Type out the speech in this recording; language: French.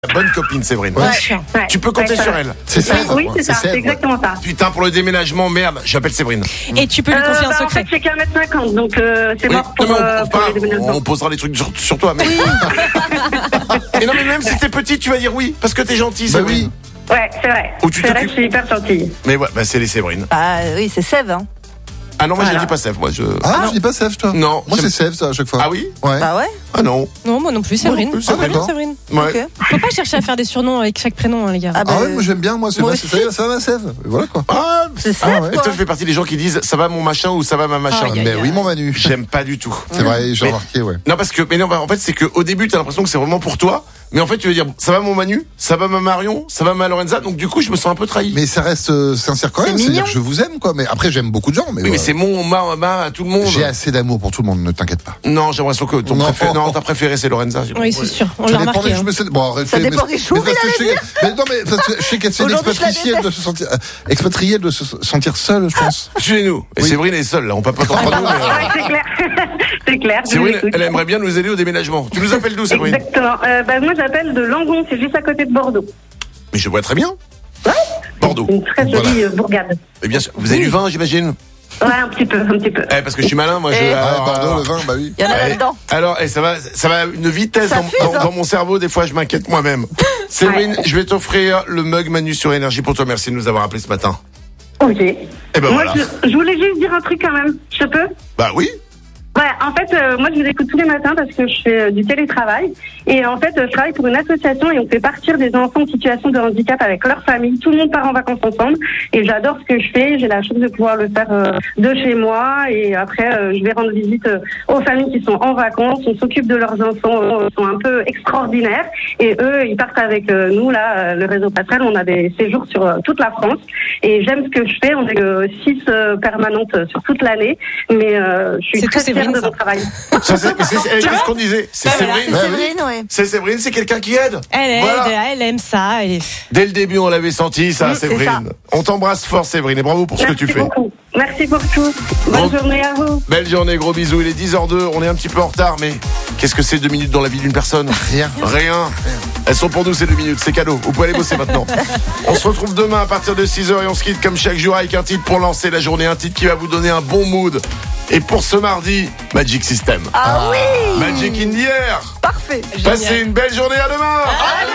Bonne copine Séverine. Ouais. Ouais. Tu peux compter sur elle. C'est ça. Oui, c'est ça, c'est exactement ça. Putain, pour le déménagement, merde, j'appelle Séverine. Et tu peux lui confier un En secret. fait, j'ai qu'un mètre 50, donc c'est Oui. mort pour, Non, mais pour les déménagements. on posera des trucs sur toi, mais. Et non, mais même si t'es petit, tu vas dire oui, parce que t'es gentil, Bah Séverine. oui. Ouais, c'est vrai. Ou tu C'est vrai que t'occupes- je suis hyper gentille. Mais ouais, bah c'est les Séverine. Ah oui, c'est Sève. Hein. Ah non, moi Voilà. je dis pas Sèvres, moi je. Ah, je dis pas Sèvres, toi. Non, Moi, j'aime- c'est Sèvres, ça, à chaque fois. Ah oui Ouais. Bah ouais. Ah non. Non, moi non plus, Séverine. Moi non plus, Pas bien, d'accord. Séverine. Ouais. Ok. Faut pas chercher à faire des surnoms avec chaque prénom, hein, les gars. Ah bah, Ah ouais, moi j'aime bien, moi, c'est moi vrai, ça va, Sèvres. Et voilà quoi. Ah, c'est Ah Sève, ouais. et quoi. toi, je fais partie des gens qui disent ça va mon machin ou ça va ma machin. Aïe, aïe, Mais oui, mon Manu. J'aime pas du tout. C'est vrai, j'ai Mais- remarqué, ouais. Non, parce que, mais non, bah, en fait, c'est qu'au début, t'as l'impression que c'est vraiment pour toi. Mais en fait, tu veux dire, ça va mon Manu, ça va ma Marion, ça va ma Lorenza. Donc, du coup, je me sens un peu trahi. Mais ça reste sincère quand C'est même, c'est-à-dire mignon. que je vous aime, quoi. Mais après, j'aime beaucoup de gens, mais. Oui, mais c'est mon, ma, à tout le monde. J'ai assez d'amour pour tout le monde, ne t'inquiète pas. Non, j'aimerais que ton Non. préféré, non, ta préférée, c'est Lorenza. Oui, c'est sûr. On Ça l'a dépend remarqué. des hein. jours, mais c'est- bon, arrêtez, Ça dépend mais- des jours, mais parce il que je sais que- mais non, mais parce que je sais qu'elle c'est une Aujourd'hui, je la expatriée de se sentir, expatriée de se sentir seule, je pense. Suivez-nous. Et Oui. Séverine est seule, là. On peut pas entre nous, mais, Ouais, c'est clair. C'est clair. je vous Séverine, écoute. elle aimerait bien nous aider au déménagement. Tu nous appelles d'où, Séverine? Exactement. Moi, j'appelle de Langon, c'est juste à côté de Bordeaux. Mais je vois très bien. Bordeaux. Une très jolie bourgade. Et bien sûr, vous avez du vin, j'imagine? Ouais, un petit peu. Parce que je suis malin, moi, je. Eh. alors, Bordeaux, le vin, bah oui. Il y en a Ouais. là-dedans. Alors, ça va une vitesse Ça dans, fuse, dans- hein. dans mon cerveau. Des fois, je m'inquiète moi-même. Séverine, je vais t'offrir le mug Manu sur Énergie pour toi. Merci de nous avoir appelé ce matin. Ok. Eh ben Moi, voilà. je voulais juste dire un truc quand même. Je peux? Bah oui. Ouais, en fait, moi, je vous écoute tous les matins parce que je fais du télétravail. Et en fait, je travaille pour une association et on fait partir des enfants en situation de handicap avec leur famille. Tout le monde part en vacances ensemble. Et j'adore ce que je fais. J'ai la chance de pouvoir le faire de chez moi. Et après, je vais rendre visite aux familles qui sont en vacances. On s'occupe de leurs enfants. Ils sont un peu extraordinaires. Et eux, ils partent avec nous, là, le réseau Passerelle. On a des séjours sur toute la France. Et j'aime ce que je fais. On est 6 permanentes sur toute l'année. Mais je suis C'est très tout fière Séverine, de ça. mon travail. Ça, c'est ce qu'on disait. C'est Bah voilà. Séverine. C'est oui. Séverine, ouais. C'est Séverine, c'est quelqu'un qui aide. Elle aide, Voilà. elle aime ça. Elle est... Dès le début, on l'avait senti, ça, c'est Séverine. On t'embrasse fort, Séverine, et bravo pour ce que tu Merci fais. beaucoup. Merci pour tout. Bonne Gros- journée à vous. Belle journée, gros bisous. Il est 10h02, on est un petit peu en retard, mais qu'est-ce que c'est 2 minutes dans la vie d'une personne? Rien. Rien. Elles sont pour nous ces 2 minutes, c'est cadeau. Vous pouvez aller bosser maintenant. On se retrouve demain à partir de 6h et on se quitte comme chaque jour avec un titre pour lancer la journée. Un titre qui va vous donner un bon mood. Et pour ce mardi, Magic System. Ah oui. Magic in the air. Parfait. Passez une belle journée, à demain.